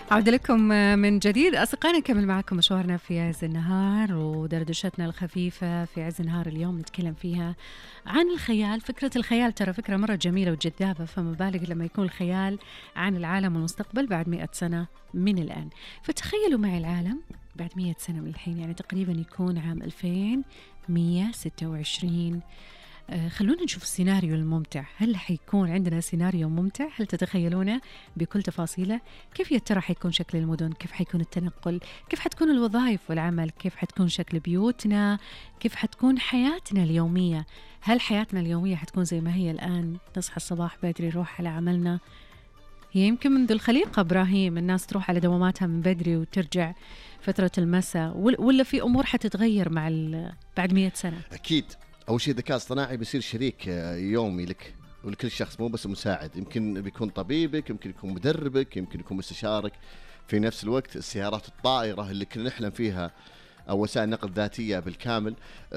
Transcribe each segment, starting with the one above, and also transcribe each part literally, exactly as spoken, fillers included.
عودة لكم من جديد أصدقائنا، نكمل معكم مشوارنا في عز النهار ودردشتنا الخفيفة في عز النهار. اليوم نتكلم فيها عن الخيال. فكرة الخيال ترى فكرة مرة جميلة وجذابة، فما بالك لما يكون الخيال عن العالم والمستقبل بعد مئة سنة من الآن. فتخيلوا معي العالم بعد مئة سنة من الحين، يعني تقريبا يكون عام ألفين ومئة وستة وعشرين. آه خلونا نشوف السيناريو الممتع. هل حيكون عندنا سيناريو ممتع؟ هل تتخيلونه بكل تفاصيله؟ كيف يا ترى حيكون شكل المدن؟ كيف حيكون التنقل؟ كيف حتكون الوظائف والعمل؟ كيف حتكون شكل بيوتنا؟ كيف حتكون حياتنا اليومية؟ هل حياتنا اليومية حتكون زي ما هي الآن، نصحى الصباح بدري نروح على عملنا؟ هي يمكن منذ الخليقة إبراهيم الناس تروح على دواماتها من بدري وترجع فترة المساء، ولا في أمور حتتغير مع بعد مئة سنة؟ أكيد. أول شيء الذكاء الاصطناعي بيصير شريك يومي لك ولكل شخص، مو بس مساعد. يمكن بيكون طبيبك، يمكن يكون مدربك، يمكن يكون مستشارك في نفس الوقت. السيارات الطائرة اللي كنا نحلم فيها أو وسائل النقل الذاتية بالكامل.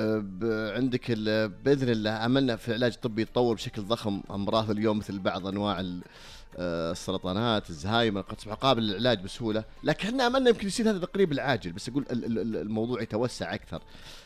عندك بإذن الله عملنا في العلاج الطبي يتطور بشكل ضخم. أمراض اليوم مثل بعض أنواع السرطانات، الزهايمر، قد تصبح قابل للعلاج بسهولة، لكن احنا عملنا يمكن يصير هذا تقريب العاجل. بس أقول الموضوع يتوسع أكثر.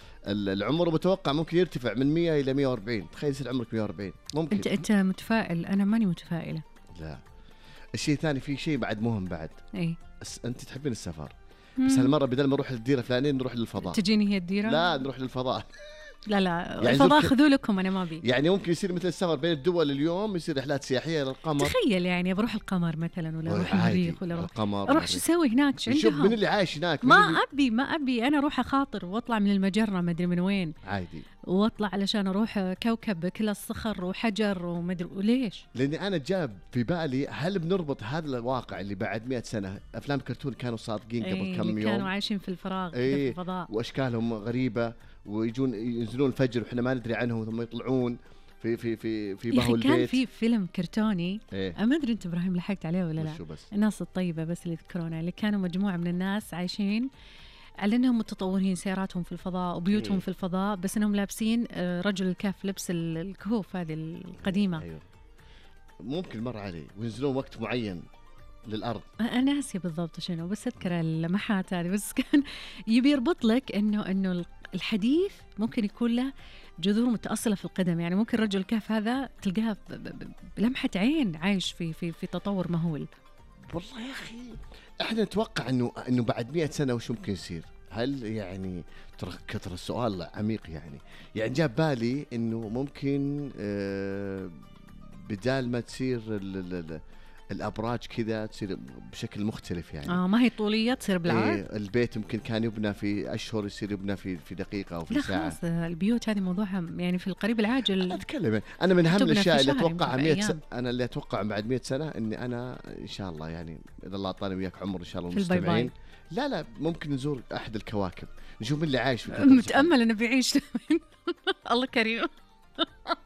العمر متوقع ممكن يرتفع من مئة إلى مئة وأربعين. تخيل يصير عمرك مئة وأربعين ممكن. أنت أنت متفائل؟ أنا ماني متفائلة. لا. الشيء الثاني، في شيء بعد مهم بعد. إيه؟ أنت تحبين السفر، بس هالمرة بدل ما نروح للديرة الفلانية نروح للفضاء. تجيني هي الديرة؟ لا، نروح للفضاء. لا لا يعني الفضاء خذوا لكم، أنا ما بي. يعني ممكن يصير مثل السفر بين الدول اليوم، يصير رحلات سياحية للقمر. تخيل يعني بروح القمر مثلا، ولا اروح المريخ، ولا اروح القمر. اروح شو اسوي هناك؟ شو عندهم؟ شوف من اللي عايش هناك. ما اللي... ابي ما ابي انا اروح اخاطر واطلع من المجرة ما ادري من وين عادي، واطلع علشان اروح كوكب كله صخر وحجر وما ادري وليش. لاني انا جاب في بالي هل بنربط هذا الواقع اللي بعد مئة سنة افلام كرتون كانوا صادقين قبل ايه كم يوم، كانوا عايشين في الفراغ ايه في الفضاء، واشكالهم غريبة، ويجون ينزلون الفجر وإحنا ما ندري عنهم ثم يطلعون في في في في بهو البيت. كان في فيلم كرتوني إيه؟ ما ادري انت ابراهيم لحقت عليه ولا لا؟ بس. الناس الطيبة بس اللي يذكرونه، اللي كانوا مجموعة من الناس عايشين على انهم متطورين، سياراتهم في الفضاء وبيوتهم إيه؟ في الفضاء، بس انهم لابسين رجل الكهف لبس الكهوف هذه القديمة. أيوه. ممكن مر علي وينزلون وقت معين للأرض. أنا ناسية بالضبط شنو، بس أذكر اللمحات هذه. بس كان يبي يربط لك إنه إنه الحديث ممكن يكون له جذور متأصلة في القدم. يعني ممكن رجل الكهف هذا تلقاه بلمحة عين عايش في في في تطور مهول. والله يا أخي إحنا نتوقع إنه إنه بعد مئة سنة وش ممكن يصير. هل يعني ترى كثر السؤال عميق يعني. يعني جاب بالي إنه ممكن آه بدال ما تصير الأبراج كذا تصير بشكل مختلف يعني. آه ما هي طولية تصير بالعرض. إيه، البيت يمكن كان يبنى في أشهر يصير يبنى في في دقيقة أو في لا ساعة. خلاص البيوت هذه موضوعها يعني في القريب العاجل. أنا أتكلم أنا من أهم الأشياء اللي أتوقع مئة سنة. أنا اللي أتوقع بعد مئة سنة إني أنا إن شاء الله يعني إذا الله أعطاني وياك عمر إن شاء الله المستمعين، لا لا ممكن نزور أحد الكواكب نشوف من اللي عايش في متأمل إنه بيعيش. الله كريم.